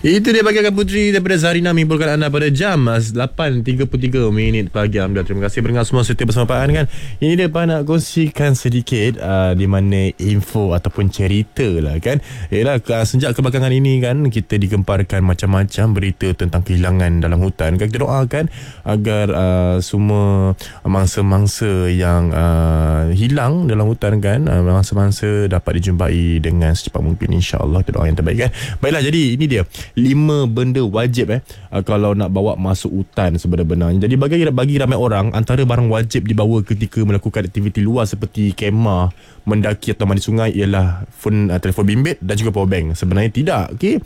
Itu dia bagian Putri daripada Zarina menghimpunkan anda pada jam 8.33 pagi. Alhamdulillah, terima kasih pendengar semua setia bersama Pak An kan. Ini dia Pak nak kongsikan sedikit di mana info ataupun cerita lah kan. Yalah, sejak kebelakangan ini kan kita digemparkan macam-macam berita tentang kehilangan dalam hutan kan. Kita doakan agar semua mangsa-mangsa yang hilang dalam hutan kan, mangsa-mangsa dapat dijumpai dengan secepat mungkin, insya-Allah. Kita doa yang terbaik kan. Baiklah, jadi ini dia 5 benda wajib kalau nak bawa masuk hutan sebenarnya. Jadi bagi ramai orang, antara barang wajib dibawa ketika melakukan aktiviti luar seperti kemah, mendaki atau mandi sungai ialah telefon bimbit dan juga power bank. Sebenarnya tidak, okey.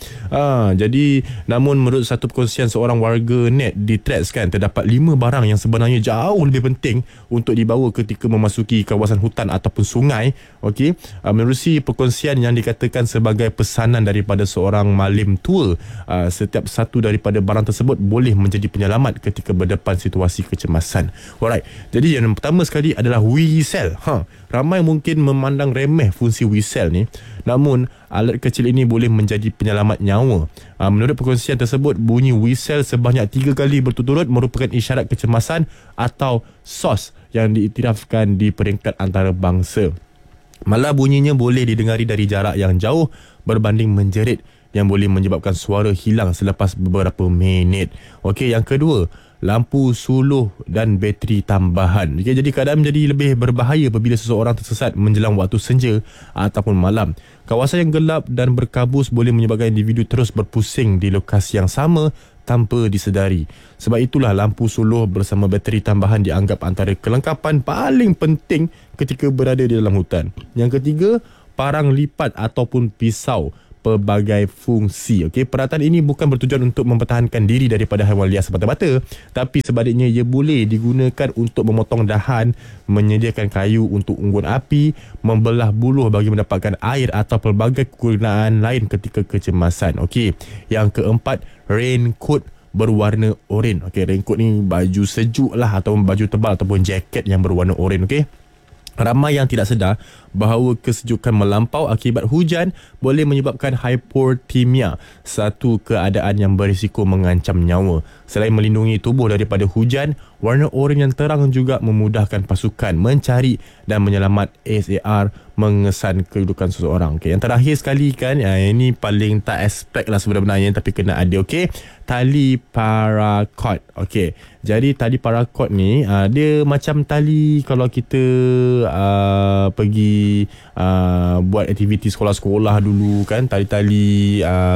Jadi namun menurut satu perkongsian seorang warga net di Threads kan, terdapat 5 barang yang sebenarnya jauh lebih penting untuk dibawa ketika memasuki kawasan hutan ataupun sungai, okey. Menerusi perkongsian yang dikatakan sebagai pesanan daripada seorang malim tua, setiap satu daripada barang tersebut boleh menjadi penyelamat ketika berdepan situasi kecemasan. Alright. Jadi yang pertama sekali adalah whistle. Ramai mungkin memandang remeh fungsi whistle ni, namun alat kecil ini boleh menjadi penyelamat nyawa. Menurut perkongsian tersebut, bunyi whistle sebanyak 3 kali berturut-turut merupakan isyarat kecemasan atau SOS yang diiktirafkan di peringkat antarabangsa. Malah bunyinya boleh didengari dari jarak yang jauh berbanding menjerit yang boleh menyebabkan suara hilang selepas beberapa minit. Okey, yang kedua, lampu suluh dan bateri tambahan. Okay, jadi keadaan menjadi lebih berbahaya apabila seseorang tersesat menjelang waktu senja ataupun malam. Kawasan yang gelap dan berkabus boleh menyebabkan individu terus berpusing di lokasi yang sama tanpa disedari. Sebab itulah lampu suluh bersama bateri tambahan dianggap antara kelengkapan paling penting ketika berada di dalam hutan. Yang ketiga, parang lipat ataupun pisau pelbagai fungsi. Okey, peralatan ini bukan bertujuan untuk mempertahankan diri daripada haiwan liar semata-mata, tapi sebaliknya ia boleh digunakan untuk memotong dahan, menyediakan kayu untuk unggun api, membelah buluh bagi mendapatkan air atau pelbagai kegunaan lain ketika kecemasan. Okey, yang keempat, raincoat berwarna oranye. Okey, raincoat ni baju sejuk lah ataupun baju tebal ataupun jaket yang berwarna oranye. Okey, ramai yang tidak sedar bahawa kesejukan melampau akibat hujan boleh menyebabkan hypothermia, satu keadaan yang berisiko mengancam nyawa. Selain melindungi tubuh daripada hujan, warna oranye yang terang juga memudahkan pasukan mencari dan menyelamat ASAR mengesan kedudukan seseorang. Okay, yang terakhir sekali kan, ini paling tak expect lah sebenarnya, tapi kena ada. Okay, tali paracord. Okay, jadi tali paracord ni dia macam tali kalau kita pergi buat aktiviti sekolah-sekolah dulu kan, tali-tali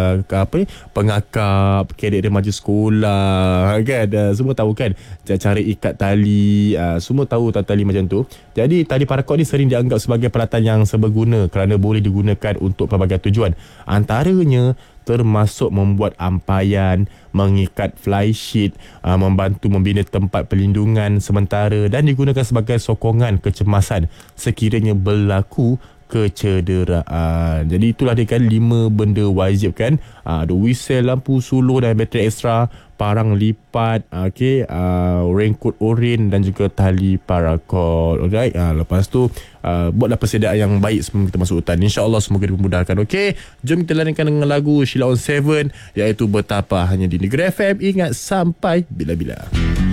pengakap, kerek remaja sekolah kan, semua tahu kan cara ikat tali, semua tahu tali macam tu. Jadi tali paracord ni sering dianggap sebagai peralatan yang seberguna kerana boleh digunakan untuk pelbagai tujuan, antaranya termasuk membuat ampaian, mengikat flysheet, membantu membina tempat perlindungan sementara dan digunakan sebagai sokongan kecemasan sekiranya berlaku kecederaan. Jadi itulah dia kan 5 benda wajib kan. Ada whistle, lampu suluh dan bateri ekstra, parang lipat, raincoat oranye dan juga tali paracord. Alright, lepas tu buatlah persediaan yang baik sebelum kita masuk hutan. InsyaAllah semoga dimudahkan. Okey, jom kita layankan dengan lagu Sheila on 7 iaitu Betapa hanya di Negeri FM. Ingat, sampai bila-bila.